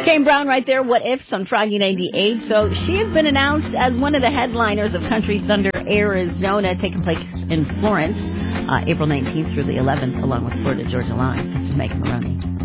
Kane Brown right there, What Ifs on Froggy 98. So she has been announced as one of the headliners of Country Thunder Arizona, taking place in Florence, April 19th through the 11th, along with Florida Georgia Line. This is Megan Maloney.